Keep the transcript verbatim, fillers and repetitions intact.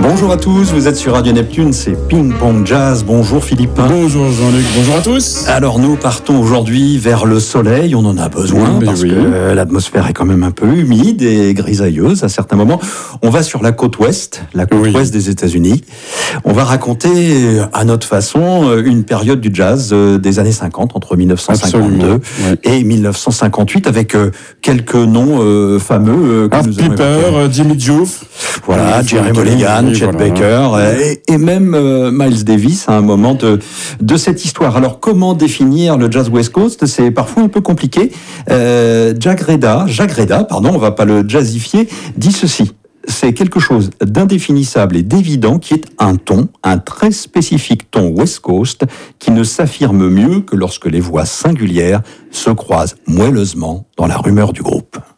Bonjour à tous, vous êtes sur Radio Neptune, c'est Ping Pong Jazz. Bonjour Philippe. Bonjour Jean-Luc, bonjour à tous. Alors nous partons aujourd'hui vers le soleil, on en a besoin oui, parce oui. que l'atmosphère est quand même un peu humide et grisailleuse à certains moments. On va sur la côte ouest, la côte Oui. ouest des États-Unis. On va raconter à notre façon une période du jazz des années cinquante, entre dix-neuf cent cinquante-deux Absolument, et dix-neuf cent cinquante-huit, avec quelques noms euh, fameux euh, que Art nous avons Piper, évoqués. euh, Jimmy Diouf. Voilà, Oui, Jerry oui, Mulligan, oui, Chet voilà. Baker et, et même euh, Miles Davis à un moment de, de cette histoire. Alors, comment définir le jazz West Coast ? C'est parfois un peu compliqué. Euh, Jack Reda, Jacques Reda, pardon, on va pas le jazzifier, dit ceci. C'est quelque chose d'indéfinissable et d'évident qui est un ton, un très spécifique ton West Coast qui ne s'affirme mieux que lorsque les voix singulières se croisent moelleusement dans la rumeur du groupe.